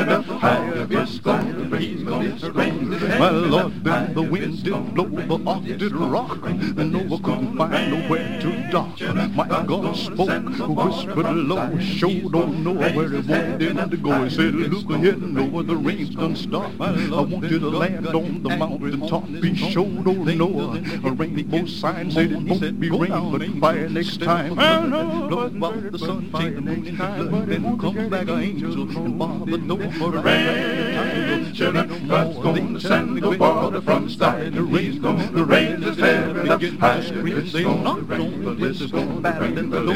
and up higher. It's gonna rain, gonna rain. My Lord, then the wind did blow, the ark did rock, and Noah couldn't find nowhere to dock. My God spoke, whispered low, showed on Noah where he wanted to go. He said, look ahead, Noah, the rain's done stopped. I want you to land on the mountain top. He showed on Noah a rainbow sign, said it won't be rain, but fire next time. Blow about the sun, take the moon in the blood, then come back an angel and bar the door for the rain. God's gonna send the water from the sky. The rain's gonna rain this heaven up high. It's gonna rain, the list is gonna rain, the